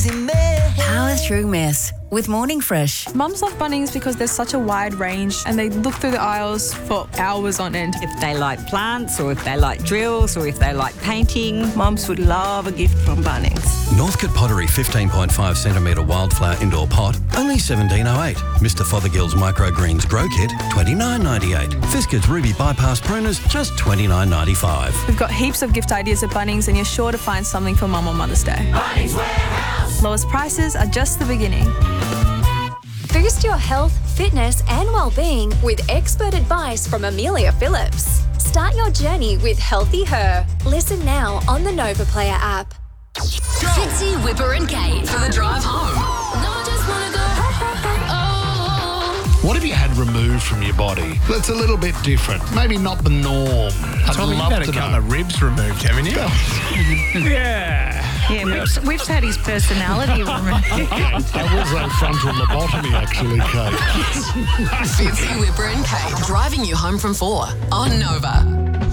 easy mess. Power through mess with Morning Fresh. Mums love Bunnings because there's such a wide range and they look through the aisles for hours on end. If they like plants or if they like drills or if they like painting. Mums would love a gift from Bunnings. Northcote Pottery 15.5 centimetre wildflower indoor pot, only $17.08. Mr Fothergill's Microgreens Grow Kit, $29.98. Fiskard's Ruby Bypass Pruners, just $29.95. We've got heaps of gift ideas at Bunnings and you're sure to find something for Mum on Mother's Day. Bunnings Warehouse. Lowest prices are just the beginning. Boost your health, fitness and well-being with expert advice from Amelia Phillips. Start your journey with Healthy Her. Listen now on the Nova Player app. Fitzy, Whipper and Kate for the drive home. No, I just want to go. Oh. What have you had removed from your body? That's a little bit different. Maybe not the norm. Tommy, you've had a couple of ribs removed, haven't you? Yeah. Yeah, Whip's had his personality removed. That was a frontal lobotomy, actually, Kate. Fitzy, Whipper and Kate driving you home from 4 on Nova.